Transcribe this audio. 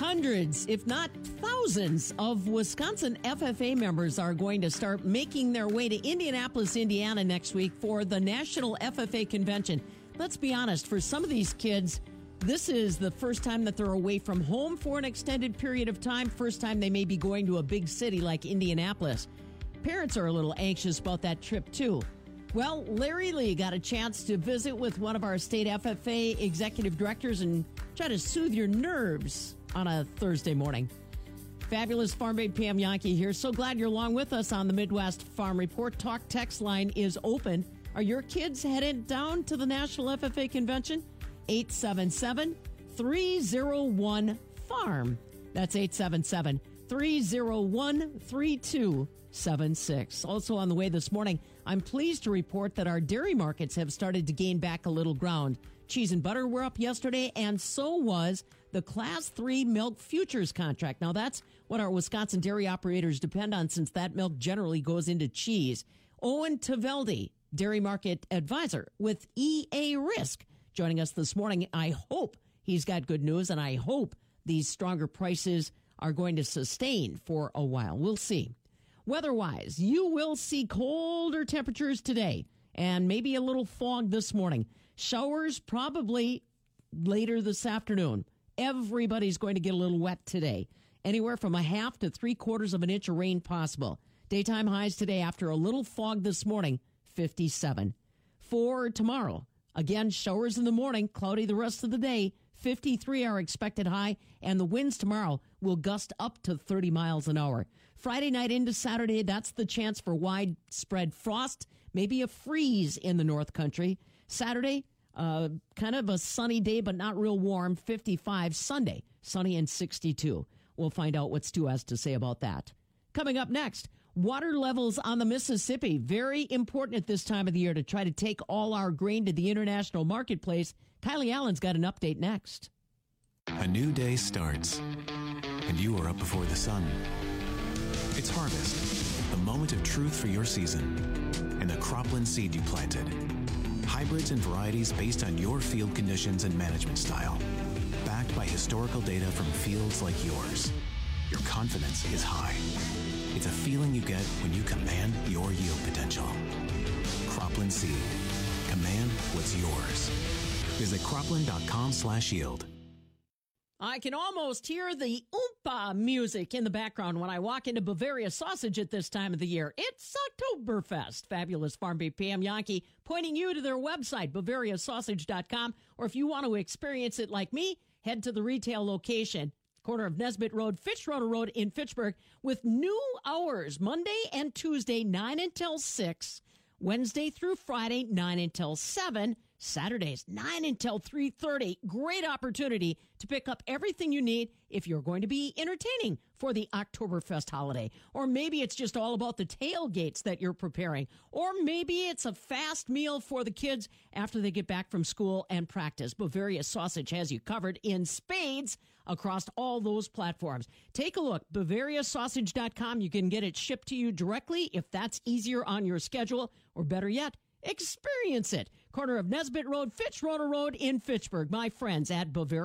Hundreds, if not thousands, of Wisconsin FFA members are going to start making their way to Indianapolis, Indiana next week for the National FFA Convention. Let's be honest, for some of these kids, this is the first time that they're away from home for an extended period of time. First time they may be going to a big city like Indianapolis. Parents are a little anxious about that trip, too. Well, Larry Lee got a chance to visit with one of our state FFA executive directors and try to soothe your nerves on a Thursday morning. Fabulous Farm Babe Pam Jahnke here. So glad you're along with us on the Midwest Farm Report. Talk text line is open. Are your kids headed down to the National FFA Convention? 877-301-FARM. That's 877-301-3276. Also on the way this morning, I'm pleased to report that our dairy markets have started to gain back a little ground. Cheese and butter were up yesterday, and so was the Class 3 milk futures contract. Now, that's what our Wisconsin dairy operators depend on, since that milk generally goes into cheese. Owen Taveldi, dairy market advisor with EA Risk, joining us this morning. I hope he's got good news, and I hope these stronger prices are going to sustain for a while. We'll see. Weather-wise, you will see colder temperatures today and maybe a little fog this morning. Showers probably later this afternoon. Everybody's going to get a little wet today. Anywhere from a half to 3/4 of an inch of rain possible. Daytime highs today after a little fog this morning, 57. For tomorrow, again, showers in the morning, cloudy the rest of the day, 53 are expected high, and the winds tomorrow will gust up to 30 miles an hour. Friday night into Saturday, that's the chance for widespread frost, maybe a freeze in the North Country. Saturday, kind of a sunny day, but not real warm, 55. Sunday, sunny and 62. We'll find out what Stu has to say about that. Coming up next, water levels on the Mississippi. Very important at this time of the year to try to take all our grain to the international marketplace. Kylie Allen's got an update next. A new day starts, and you are up before the sun. It's harvest, the moment of truth for your season, and the cropland seed you planted. Hybrids and varieties based on your field conditions and management style. Backed by historical data from fields like yours. Your confidence is high. It's a feeling you get when you command your yield potential. Cropland Seed. Command what's yours. Visit cropland.com/yield. I can almost hear the oompa music in the background when I walk into Bavaria Sausage at this time of the year. It's Oktoberfest. Fabulous Farm Babe Pam Jahnke pointing you to their website, BavariaSausage.com. Or if you want to experience it like me, head to the retail location, corner of Nesbitt Road, Fitzroy Road in Fitchburg, with new hours, Monday and Tuesday, 9 until 6, Wednesday through Friday, 9 until 7, Saturdays, 9 until 3:30. Great opportunity to pick up everything you need if you're going to be entertaining for the Oktoberfest holiday. Or maybe it's just all about the tailgates that you're preparing. Or maybe it's a fast meal for the kids after they get back from school and practice. Bavaria Sausage has you covered in spades across all those platforms. Take a look, BavariaSausage.com. You can get it shipped to you directly if that's easier on your schedule. Or better yet, experience it. Corner of Nesbitt Road, Fitzroy Road in Fitchburg. My friends at Bavaria